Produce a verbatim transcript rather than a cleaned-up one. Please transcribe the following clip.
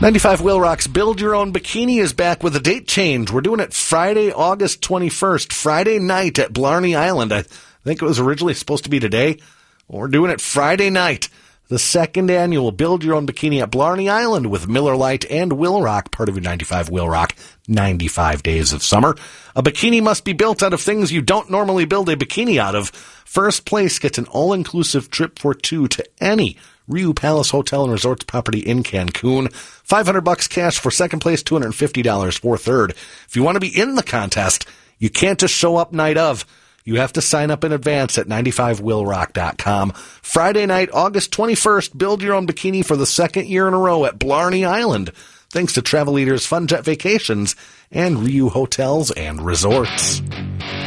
ninety-five Will Rock's Build Your Own Bikini is back with a date change. We're doing it Friday, August twenty-first, Friday night at Blarney Island. I think it was originally supposed to be today. We're doing it Friday night. The second annual Build Your Own Bikini at Blarney Island with Miller Lite and Will Rock, part of your ninety-five Will Rock, ninety-five Days of Summer. A bikini must be built out of things you don't normally build a bikini out of. First place gets an all-inclusive trip for two to any Riu Palace Hotel and Resorts property in Cancun. five hundred bucks cash for second place, two hundred fifty dollars for third. If you want to be in the contest, you can't just show up night of. You have to sign up in advance at ninety-five will rock dot com. Friday night, August twenty-first, build your own bikini for the second year in a row at Blarney Island. Thanks to Travel Leaders, Fun Jet Vacations, and Riu Hotels and Resorts.